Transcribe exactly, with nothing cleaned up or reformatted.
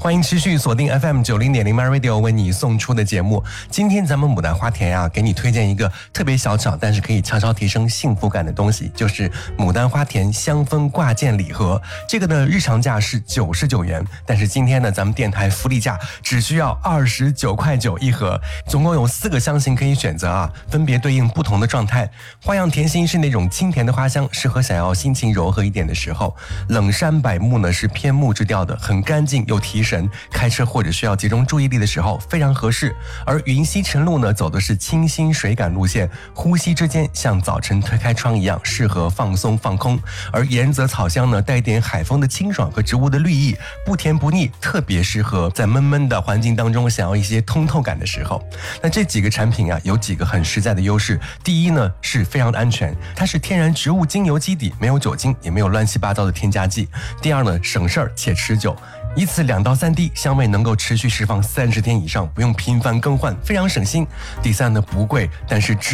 欢迎持续锁定 F M 九零点零 My Radio 为你送出的节目。今天咱们牡丹花田啊，给你推荐一个特别小巧，但是可以悄悄提升幸福感的东西，就是牡丹花田香氛挂件礼盒。这个呢，日常价是九十九元，但是今天呢，咱们电台福利价只需要二十九块九一盒，总共有四个香型可以选择啊，分别对应不同的状态。花样甜心是那种清甜的花香，适合想要心情柔和一点的时候。冷杉柏木呢是偏木质调的，很干净又提神，开车或者需要集中注意力的时候非常合适。而云溪晨露呢走的是清新水感路线，呼吸之间像早晨推开窗一样，适合放松放空。而盐泽草香呢带点海风的清爽和植物的绿意，不甜不腻，特别适合在闷闷的环境当中想要一些通透感的时候。那这几个产品啊有几个很实在的优势。第一呢是非常的安全，它是天然植物精油基底，没有酒精，也没有乱七八糟的添加剂。第二呢省事儿且持久，一次两到三滴，香味能够持续释放三十天以上，不用频繁更换，非常省心。第三呢不贵，但是